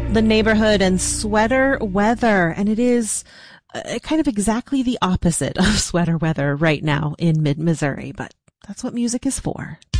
The Neighborhood and Sweater Weather. And it is kind of exactly the opposite of sweater weather right now in mid-Missouri, but that's what music is for.